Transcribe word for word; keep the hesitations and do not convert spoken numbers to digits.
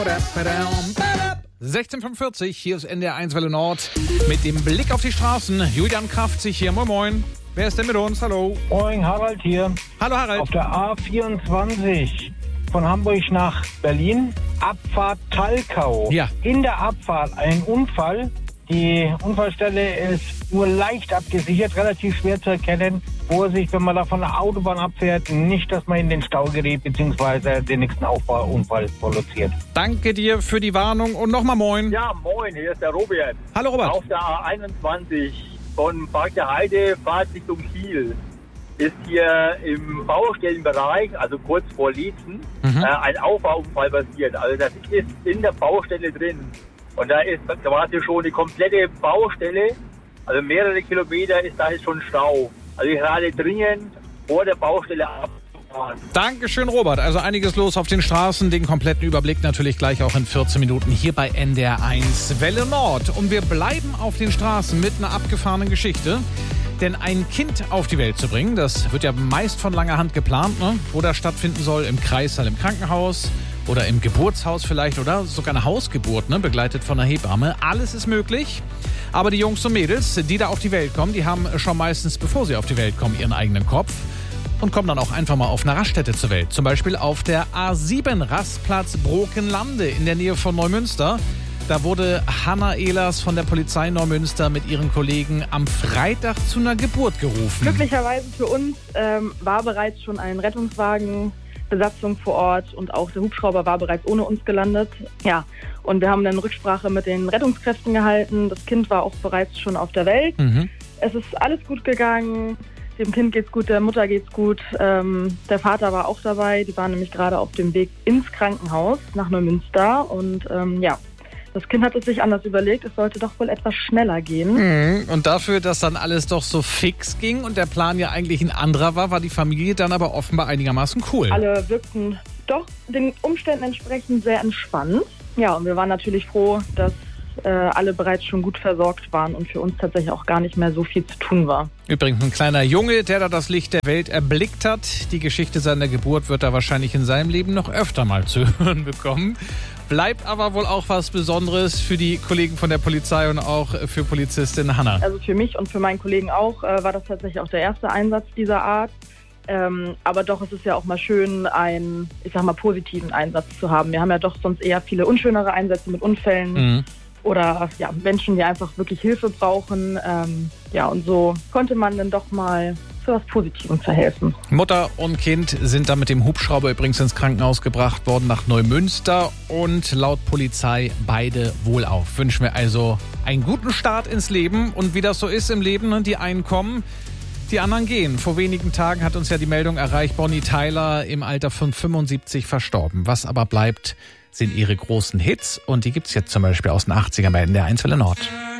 sechzehn Uhr fünfundvierzig, hier ist N D R eins Welle Nord mit dem Blick auf die Straßen. Julian Kraftzig hier, moin moin. Wer ist denn mit uns? Hallo. Moin, Harald hier. Hallo Harald. Auf der A vierundzwanzig von Hamburg nach Berlin, Abfahrt Talkau. Ja. In der Abfahrt ein Unfall. Die Unfallstelle ist nur leicht abgesichert, relativ schwer zu erkennen. Vorsicht, wenn man da von der Autobahn abfährt, nicht, dass man in den Stau gerät, beziehungsweise den nächsten Auffahrunfall produziert. Danke dir für die Warnung und nochmal moin. Ja, moin, hier ist der Robert. Hallo Robert. Auf der A einundzwanzig von Park der Heide, Fahrt Richtung Kiel, ist hier im Baustellenbereich, also kurz vor Lietzen, Mhm. äh, ein Auffahrunfall passiert. Also das ist in der Baustelle drin. Und da ist quasi schon die komplette Baustelle, also mehrere Kilometer ist da jetzt schon Stau. Also ich rate dringend vor der Baustelle abzufahren. Dankeschön, Robert. Also einiges los auf den Straßen. Den kompletten Überblick natürlich gleich auch in vierzehn Minuten hier bei N D R eins Welle Nord. Und wir bleiben auf den Straßen mit einer abgefahrenen Geschichte. Denn ein Kind auf die Welt zu bringen, das wird ja meist von langer Hand geplant, ne? Wo das stattfinden soll, im Kreissaal, im Krankenhaus oder im Geburtshaus vielleicht oder sogar eine Hausgeburt, ne? Begleitet von einer Hebamme. Alles ist möglich. Aber die Jungs und Mädels, die da auf die Welt kommen, die haben schon meistens, bevor sie auf die Welt kommen, ihren eigenen Kopf und kommen dann auch einfach mal auf einer Raststätte zur Welt. Zum Beispiel auf der A sieben, Rastplatz Brokenlande in der Nähe von Neumünster. Da wurde Hanna Ehlers von der Polizei Neumünster mit ihren Kollegen am Freitag zu einer Geburt gerufen. Glücklicherweise für uns ähm, war bereits schon ein Rettungswagen, Besatzung vor Ort und auch der Hubschrauber war bereits ohne uns gelandet. Ja, und wir haben dann Rücksprache mit den Rettungskräften gehalten. Das Kind war auch bereits schon auf der Welt. Mhm. Es ist alles gut gegangen. Dem Kind geht's gut, der Mutter geht's gut. Ähm, der Vater war auch dabei. Die waren nämlich gerade auf dem Weg ins Krankenhaus nach Neumünster. Und ähm, ja, das Kind hat es sich anders überlegt. Es sollte doch wohl etwas schneller gehen. Mhm. Und dafür, dass dann alles doch so fix ging und der Plan ja eigentlich ein anderer war, war die Familie dann aber offenbar einigermaßen cool. Alle wirkten doch den Umständen entsprechend sehr entspannt. Ja, und wir waren natürlich froh, dass äh, alle bereits schon gut versorgt waren und für uns tatsächlich auch gar nicht mehr so viel zu tun war. Übrigens ein kleiner Junge, der da das Licht der Welt erblickt hat. Die Geschichte seiner Geburt wird er wahrscheinlich in seinem Leben noch öfter mal zu hören bekommen. Bleibt aber wohl auch was Besonderes für die Kollegen von der Polizei und auch für Polizistin Hanna. Also für mich und für meinen Kollegen auch äh, war das tatsächlich auch der erste Einsatz dieser Art. Ähm, aber doch, es ist ja auch mal schön, einen, ich sag mal, positiven Einsatz zu haben. Wir haben ja doch sonst eher viele unschönere Einsätze mit Unfällen. Mhm. Oder ja, Menschen, die einfach wirklich Hilfe brauchen. Ähm, ja, und so konnte man dann doch mal zu was Positivem verhelfen. Mutter und Kind sind dann mit dem Hubschrauber übrigens ins Krankenhaus gebracht worden nach Neumünster und laut Polizei beide wohlauf. Wünschen wir also einen guten Start ins Leben und wie das so ist im Leben, die einen kommen, die anderen gehen. Vor wenigen Tagen hat uns ja die Meldung erreicht, Bonnie Tyler im Alter von fünfundsiebzig verstorben. Was aber bleibt, sind ihre großen Hits und die gibt's jetzt zum Beispiel aus den achtzigern bei N D R eins Welle Nord.